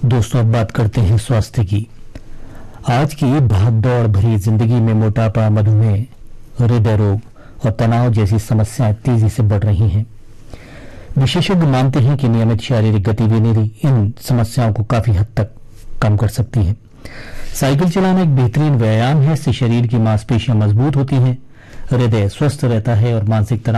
दोस्तों, अब बात करते हैं स्वास्थ्य की। आज की भागदौड़ भरी जिंदगी में मोटापा, मधुमेह, हृदय रोग और तनाव जैसी समस्याएं तेजी से बढ़ रही हैं। विशेषज्ञ मानते हैं कि नियमित शारीरिक गतिविधि इन समस्याओं को काफी हद तक कम कर सकती है। साइकिल चलाना एक बेहतरीन व्यायाम है। इससे शरीर की मांसपेशियां मजबूत होती हैं, हृदय स्वस्थ रहता है और मानसिक तनाव